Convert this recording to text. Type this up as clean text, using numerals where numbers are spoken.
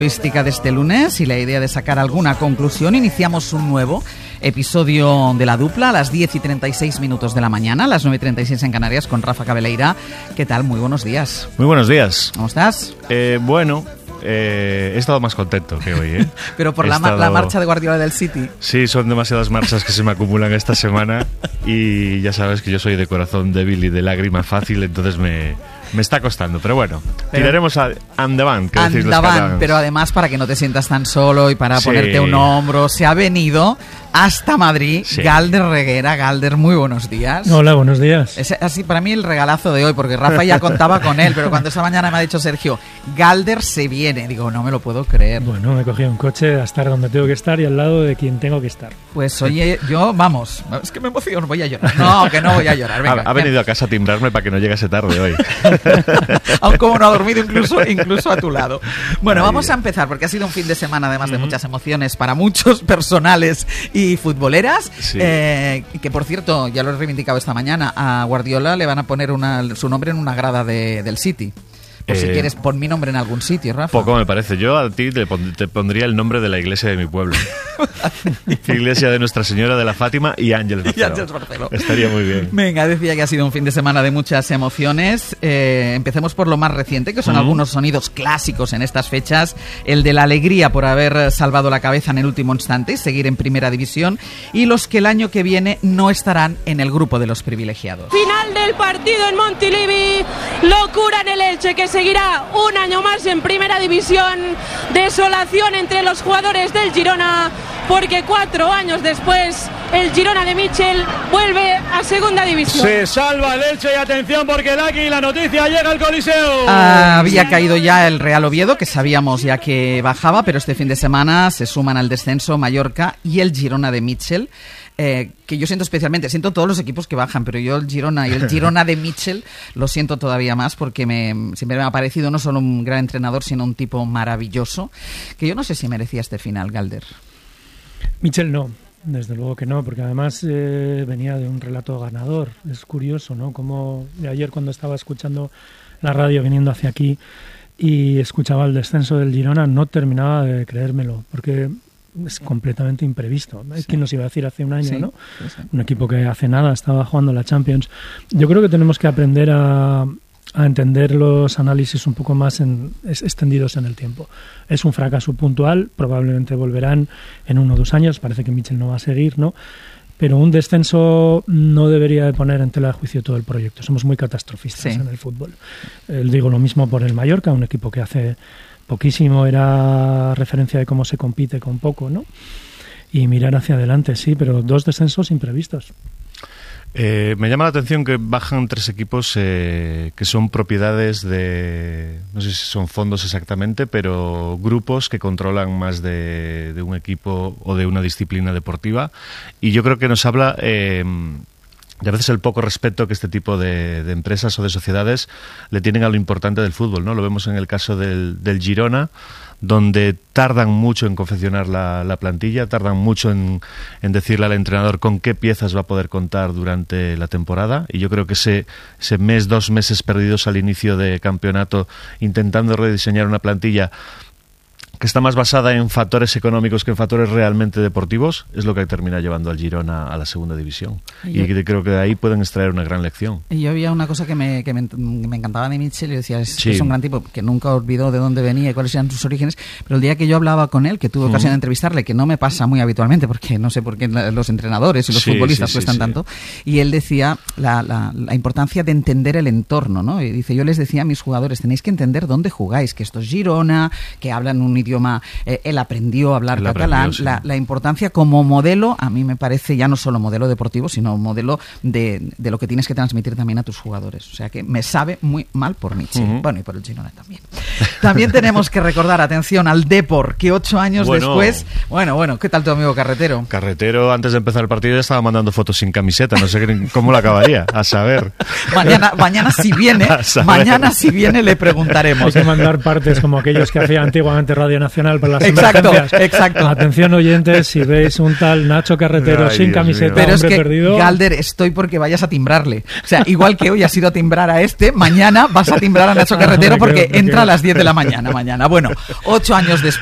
De este lunes y la idea de sacar alguna conclusión. Iniciamos un nuevo episodio de La Dupla a las 10:36 de la mañana, a las 9:36 en Canarias, con Rafa Cabeleira. ¿Qué tal? Muy buenos días. Muy buenos días. ¿Cómo estás? He estado más contento que hoy, ¿eh? Pero por la marcha de Guardiola del City. Sí, son demasiadas marchas que se me acumulan esta semana y ya sabes que yo soy de corazón débil y de lágrima fácil, entonces me está costando, pero bueno, tiraremos endavant, pero además para que no te sientas tan solo y para ponerte un hombro, se ha venido hasta Madrid, sí. Galder Reguera. Galder, muy buenos días. Hola, buenos días. Es así para mí el regalazo de hoy, porque Rafa ya contaba con él, pero cuando esta mañana me ha dicho Sergio, Galder se viene, digo, no me lo puedo creer. Bueno, me he cogido un coche a estar donde tengo que estar y al lado de quien tengo que estar. Pues oye, yo, vamos, es que me emociono, voy a llorar. No, que no voy a llorar. Venga, ha venido a casa a timbrarme para que no llegase tarde hoy. Aún como no ha dormido incluso a tu lado. Bueno, vamos a empezar, porque ha sido un fin de semana además de muchas emociones para muchos, personales y futboleras, sí. Que por cierto, ya lo he reivindicado esta mañana, a Guardiola le van a poner su nombre en una grada del City. Por si quieres, pon mi nombre en algún sitio, Rafa. Poco me parece. Yo a ti te pondría el nombre de la iglesia de mi pueblo. Iglesia de Nuestra Señora de la Fátima y Ángeles Barceló. Estaría muy bien. Venga, decía que ha sido un fin de semana de muchas emociones. Empecemos por lo más reciente, que son algunos sonidos clásicos en estas fechas. El de la alegría por haber salvado la cabeza en el último instante y seguir en Primera División. Y los que el año que viene no estarán en el grupo de los privilegiados. Final del partido en Montilivi. Locura en el Elche, que seguirá un año más en Primera División. Desolación entre los jugadores del Girona, porque 4 años después el Girona de Michel vuelve a Segunda División. Se salva el Elche y atención porque la noticia llega al Coliseo. Había caído ya el Real Oviedo, que sabíamos ya que bajaba, pero este fin de semana se suman al descenso Mallorca y el Girona de Michel. Que yo siento especialmente, siento todos los equipos que bajan, pero yo el Girona y el Girona de Michel lo siento todavía más porque siempre me ha parecido no solo un gran entrenador, sino un tipo maravilloso, que yo no sé si merecía este final, Galder. Michel no, desde luego que no, porque además venía de un relato ganador. Es curioso, ¿no? Como ayer cuando estaba escuchando la radio viniendo hacia aquí y escuchaba el descenso del Girona, no terminaba de creérmelo, porque es completamente imprevisto. Sí. ¿Quién nos iba a decir hace un año, sí, no? Sí. Un equipo que hace nada estaba jugando la Champions. Yo creo que tenemos que aprender a entender los análisis un poco más extendidos en el tiempo. Es un fracaso puntual, probablemente volverán en 1 o 2 años, parece que Michel no va a seguir, ¿no? Pero un descenso no debería de poner en tela de juicio todo el proyecto. Somos muy catastrofistas en el fútbol. Digo lo mismo por el Mallorca, un equipo que hace poquísimo era referencia de cómo se compite con poco, ¿no? Y mirar hacia adelante, sí, pero 2 descensos imprevistos. Me llama la atención que bajan 3 equipos que son propiedades de, no sé si son fondos exactamente, pero grupos que controlan más de un equipo o de una disciplina deportiva. Y yo creo que nos habla y a veces el poco respeto que este tipo de empresas o de sociedades le tienen a lo importante del fútbol, ¿no? Lo vemos en el caso del Girona, donde tardan mucho en confeccionar la plantilla, tardan mucho en decirle al entrenador con qué piezas va a poder contar durante la temporada, y yo creo que ese mes, 2 meses perdidos al inicio de campeonato intentando rediseñar una plantilla que está más basada en factores económicos que en factores realmente deportivos, es lo que termina llevando al Girona a la Segunda División. Y creo que de ahí pueden extraer una gran lección. Y yo había una cosa que me encantaba de Michel, y decía, es un gran tipo que nunca olvidó de dónde venía y cuáles eran sus orígenes, pero el día que yo hablaba con él, que tuve ocasión de entrevistarle, que no me pasa muy habitualmente, porque no sé por qué los entrenadores y los futbolistas cuestan tanto, y él decía la importancia de entender el entorno, ¿no? Y dice, yo les decía a mis jugadores, tenéis que entender dónde jugáis, que esto es Girona, que hablan un idioma, él aprendió a hablar catalán, la importancia como modelo, a mí me parece ya no solo modelo deportivo, sino modelo de lo que tienes que transmitir también a tus jugadores. O sea que me sabe muy mal por Michel. Bueno, y por el Girona también. También tenemos que recordar, atención, al Depor, que 8 años después... Bueno, ¿qué tal tu amigo Carretero? Carretero, antes de empezar el partido, ya estaba mandando fotos sin camiseta, no sé cómo lo acabaría, a saber. Mañana si viene le preguntaremos. Hay que mandar partes como aquellos que hacía antiguamente Radio Nacional para las Exacto, emergencias. exacto. Atención oyentes, si veis un tal Nacho Carretero Ay, sin Dios camiseta, mío. Pero es hombre que, perdido. Galder, estoy porque vayas a timbrarle. O sea, igual que hoy has ido a timbrar a este, mañana vas a timbrar a Nacho Carretero porque entra a las 10 de la mañana. Bueno, 8 años después.